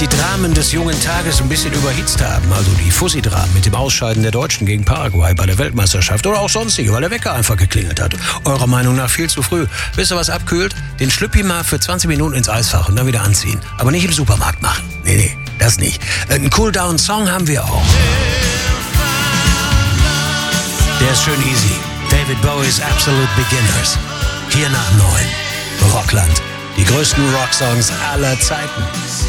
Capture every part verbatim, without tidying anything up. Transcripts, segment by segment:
die Dramen des jungen Tages ein bisschen überhitzt haben. Also die Fussi-Dramen mit dem Ausscheiden der Deutschen gegen Paraguay bei der Weltmeisterschaft oder auch sonstige, weil der Wecker einfach geklingelt hat. Eurer Meinung nach viel zu früh. Wisst ihr, was abkühlt? Den Schlüppi mal für zwanzig Minuten ins Eisfach und dann wieder anziehen. Aber nicht im Supermarkt machen. Nee, nee, das nicht. Einen Cool-Down-Song haben wir auch. Der ist schön easy. David Bowie's Absolute Beginners. Hier nach neun. Rockland. Die größten Rocksongs aller Zeiten.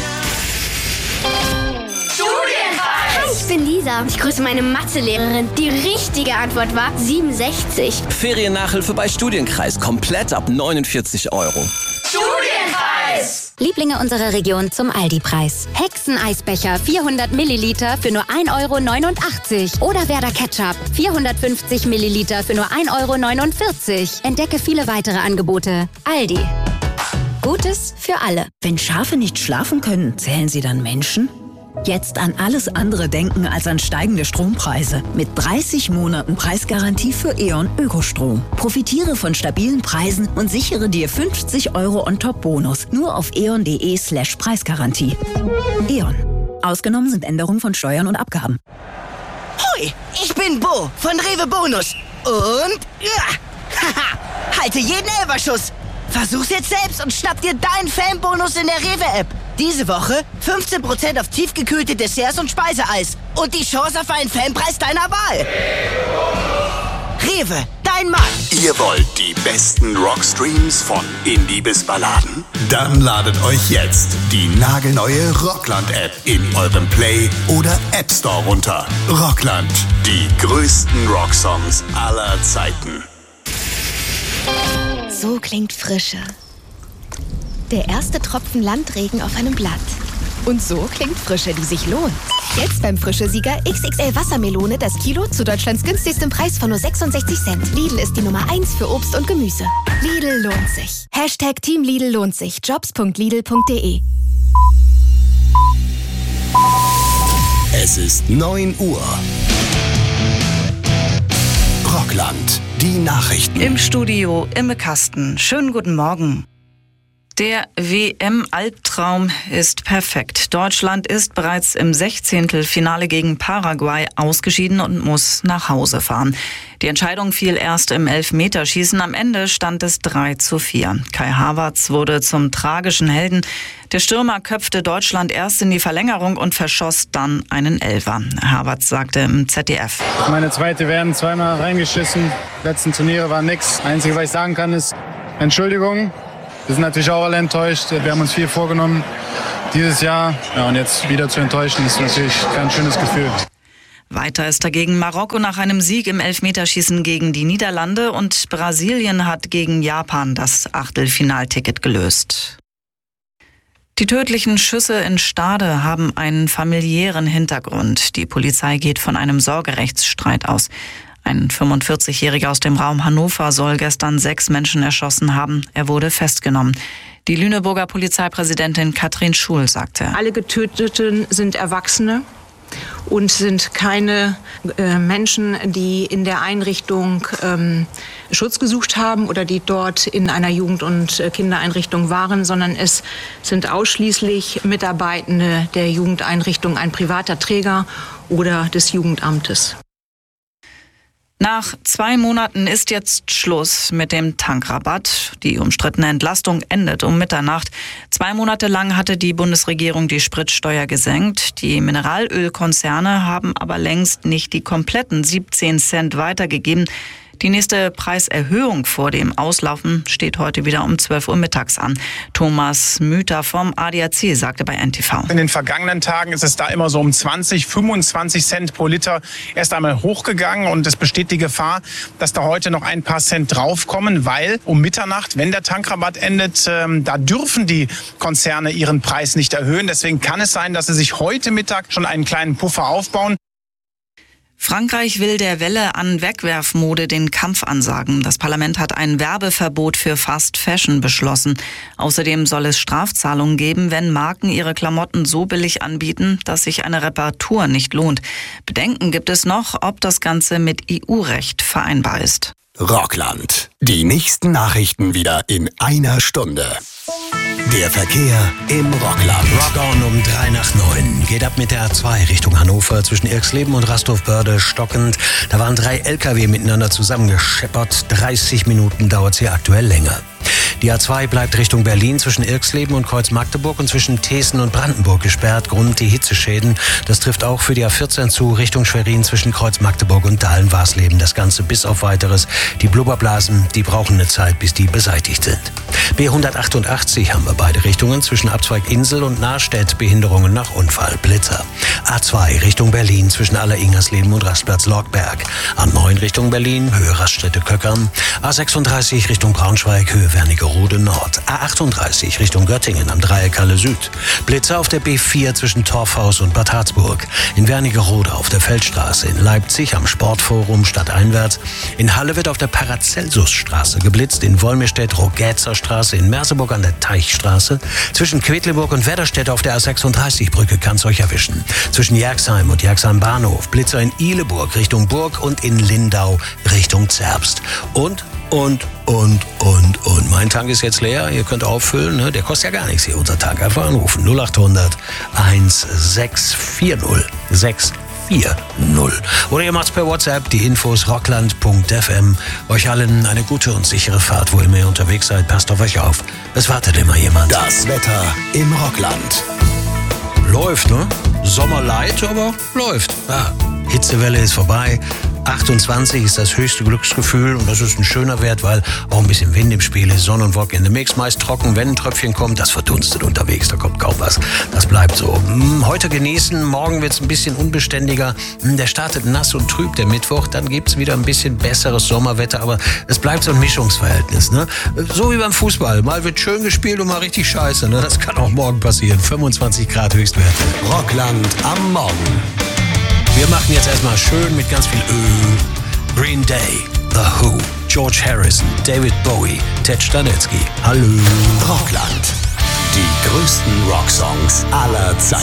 Hi, ich bin Lisa. Ich grüße meine Mathelehrerin. Die richtige Antwort war siebenundsechzig. Feriennachhilfe bei Studienkreis. Komplett ab neunundvierzig Euro. Studienkreis! Lieblinge unserer Region zum Aldi-Preis. Hexeneisbecher vierhundert Milliliter für nur ein Euro neunundachtzig. Oder Werder Ketchup vierhundertfünfzig Milliliter für nur ein Euro neunundvierzig. Entdecke viele weitere Angebote. Aldi. Gutes für alle. Wenn Schafe nicht schlafen können, zählen sie dann Menschen? Jetzt an alles andere denken als an steigende Strompreise. Mit dreißig Monaten Preisgarantie für E.ON Ökostrom. Profitiere von stabilen Preisen und sichere dir fünfzig Euro on-top-Bonus. Nur auf eon.de slash Preisgarantie. E.ON. Ausgenommen sind Änderungen von Steuern und Abgaben. Hoi, ich bin Bo von Rewe Bonus. Und ja, haha, halte jeden Elberschuss. Versuch's jetzt selbst und schnapp dir deinen Fanbonus in der Rewe-App. Diese Woche fünfzehn Prozent auf tiefgekühlte Desserts und Speiseeis. Und die Chance auf einen Fanpreis deiner Wahl. Rewe, dein Mann. Ihr wollt die besten Rockstreams von Indie bis Balladen? Dann ladet euch jetzt die nagelneue Rockland-App in eurem Play- oder App Store runter. Rockland, die größten Rocksongs aller Zeiten. So klingt Frische. Der erste Tropfen Landregen auf einem Blatt. Und so klingt Frische, die sich lohnt. Jetzt beim Frische-Sieger X X L Wassermelone das Kilo zu Deutschlands günstigstem Preis von nur sechsundsechzig Cent. Lidl ist die Nummer eins für Obst und Gemüse. Lidl lohnt sich. Hashtag Team Lidl lohnt sich. Jobs punkt lidl punkt de. Es ist neun Uhr. Rockland, die Nachrichten. Im Studio Imme Kasten. Schönen guten Morgen. Der W M-Albtraum ist perfekt. Deutschland ist bereits im Sechzehntelfinale gegen Paraguay ausgeschieden und muss nach Hause fahren. Die Entscheidung fiel erst im Elfmeterschießen. Am Ende stand es drei zu vier. Kai Havertz wurde zum tragischen Helden. Der Stürmer köpfte Deutschland erst in die Verlängerung und verschoss dann einen Elfer. Havertz sagte im Z D F. Meine zweite werden zweimal reingeschissen. Die letzten Turniere waren nix. Einzige, was ich sagen kann, ist Entschuldigung. Wir sind natürlich auch alle enttäuscht. Wir haben uns viel vorgenommen dieses Jahr. Ja, und jetzt wieder zu enttäuschen, ist natürlich kein schönes Gefühl. Weiter ist dagegen Marokko nach einem Sieg im Elfmeterschießen gegen die Niederlande und Brasilien hat gegen Japan das Achtelfinalticket gelöst. Die tödlichen Schüsse in Stade haben einen familiären Hintergrund. Die Polizei geht von einem Sorgerechtsstreit aus. Ein fünfundvierzigjähriger aus dem Raum Hannover soll gestern sechs Menschen erschossen haben. Er wurde festgenommen. Die Lüneburger Polizeipräsidentin Katrin Schul sagte: Alle Getöteten sind Erwachsene und sind keine äh, Menschen, die in der Einrichtung ähm, Schutz gesucht haben oder die dort in einer Jugend- und Kindereinrichtung waren, sondern es sind ausschließlich Mitarbeitende der Jugendeinrichtung, ein privater Träger oder des Jugendamtes. Nach zwei Monaten ist jetzt Schluss mit dem Tankrabatt. Die umstrittene Entlastung endet um Mitternacht. Zwei Monate lang hatte die Bundesregierung die Spritsteuer gesenkt. Die Mineralölkonzerne haben aber längst nicht die kompletten siebzehn Cent weitergegeben. Die nächste Preiserhöhung vor dem Auslaufen steht heute wieder um zwölf Uhr mittags an. Thomas Müther vom A D A C sagte bei N T V. In den vergangenen Tagen ist es da immer so um zwanzig, fünfundzwanzig Cent pro Liter erst einmal hochgegangen. Und es besteht die Gefahr, dass da heute noch ein paar Cent draufkommen, weil um Mitternacht, wenn der Tankrabatt endet, ähm, da dürfen die Konzerne ihren Preis nicht erhöhen. Deswegen kann es sein, dass sie sich heute Mittag schon einen kleinen Puffer aufbauen. Frankreich will der Welle an Wegwerfmode den Kampf ansagen. Das Parlament hat ein Werbeverbot für Fast Fashion beschlossen. Außerdem soll es Strafzahlungen geben, wenn Marken ihre Klamotten so billig anbieten, dass sich eine Reparatur nicht lohnt. Bedenken gibt es noch, ob das Ganze mit E U-Recht vereinbar ist. Rockland. Die nächsten Nachrichten wieder in einer Stunde. Der Verkehr im Rockland. Rock on um drei nach neun. Geht ab mit der A zwei Richtung Hannover zwischen Irksleben und Rastorf-Börde stockend. Da waren drei L K W miteinander zusammengescheppert. dreißig Minuten dauert es hier aktuell länger. Die A zwei bleibt Richtung Berlin zwischen Irksleben und Kreuz-Magdeburg und zwischen Thesen und Brandenburg gesperrt. Grund die Hitzeschäden. Das trifft auch für die A vierzehn zu Richtung Schwerin zwischen Kreuz-Magdeburg und Dahlen-Warsleben. Das Ganze bis auf Weiteres. Die Blubberblasen, die brauchen eine Zeit, bis die beseitigt sind. B hundertachtundachtzig haben wir beide Richtungen zwischen Abzweig Insel und Nahrstedt. Behinderungen nach Unfall. Blitzer. A zwei Richtung Berlin zwischen Aller-Ingersleben und Rastplatz Lortberg. A neun Richtung Berlin, Höhe Raststätte-Köckern. A sechsunddreißig Richtung Braunschweig, Höhe Wernigerode Nord. A achtunddreißig Richtung Göttingen am Dreieck Halle Süd. Blitzer auf der B vier zwischen Torfhaus und Bad Harzburg. In Wernigerode auf der Feldstraße. In Leipzig am Sportforum stadteinwärts. In Halle wird auf der Paracelsusstraße geblitzt. In Wolmirstedt Rogetzer Straße. In Merseburg an der Teichstraße. Zwischen Quedlinburg und Werderstedt auf der A sechsunddreißig Brücke kann es euch erwischen. Zwischen Jerxheim und Jerxheim Bahnhof. Blitzer in Ihleburg Richtung Burg und in Lindau Richtung Zerbst. Und Und, und, und, und. Mein Tank ist jetzt leer. Ihr könnt auffüllen. Ne? Der kostet ja gar nichts hier, unser Tank. Einfach anrufen. null achthundert sechshundertvierzig sechshundertvierzig. Oder ihr macht's per WhatsApp. Die Infos rockland punkt f m. Euch allen eine gute und sichere Fahrt, wo immer ihr unterwegs seid. Passt auf euch auf. Es wartet immer jemand. Das Wetter im Rockland. Läuft, ne? Sommerlight, aber läuft. Ah, Hitzewelle ist vorbei. achtundzwanzig ist das höchste Glücksgefühl und das ist ein schöner Wert, weil auch ein bisschen Wind im Spiel ist. Sonne und Wolken in the Mix, meist trocken. Wenn ein Tröpfchen kommt, das verdunstet unterwegs, da kommt kaum was. Das bleibt so. Heute genießen, morgen wird es ein bisschen unbeständiger. Der startet nass und trüb, der Mittwoch. Dann gibt es wieder ein bisschen besseres Sommerwetter, aber es bleibt so ein Mischungsverhältnis. Ne? So wie beim Fußball. Mal wird schön gespielt und mal richtig scheiße. Ne? Das kann auch morgen passieren. fünfundzwanzig Grad Höchstwerte. Rockland am Morgen. Wir machen jetzt erstmal schön mit ganz viel Ö. Green Day, The Who, George Harrison, David Bowie, Ted Stanetzky. Hallo. Rockland. Die größten Rocksongs aller Zeiten.